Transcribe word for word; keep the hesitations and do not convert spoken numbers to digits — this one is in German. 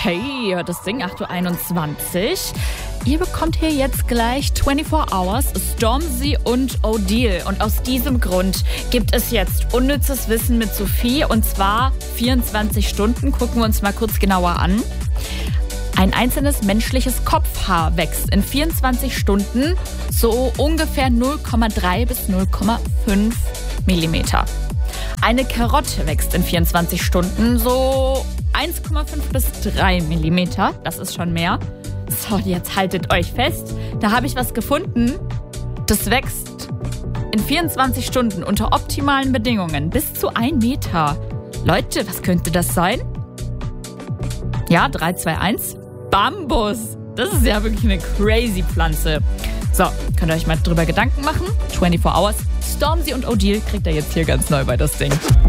Hey, hört das Ding, acht Uhr einundzwanzig. Ihr bekommt hier jetzt gleich vierundzwanzig Hours, Stormzy und Odile. Und aus diesem Grund gibt es jetzt unnützes Wissen mit Sophie. Und zwar vierundzwanzig Stunden. Gucken wir uns mal kurz genauer an. Ein einzelnes menschliches Kopfhaar wächst in vierundzwanzig Stunden so ungefähr null Komma drei bis null Komma fünf Millimeter. Eine Karotte wächst in vierundzwanzig Stunden so eins Komma fünf bis drei Millimeter. Das ist schon mehr. So, jetzt haltet euch fest. Da habe ich was gefunden. Das wächst in vierundzwanzig Stunden unter optimalen Bedingungen bis zu ein Meter. Leute, was könnte das sein? Ja, drei, zwei, eins. Bambus. Das ist ja wirklich eine crazy Pflanze. So, könnt ihr euch mal drüber Gedanken machen. vierundzwanzig Hours. Stormzy und Odile kriegt ihr jetzt hier ganz neu bei das Ding.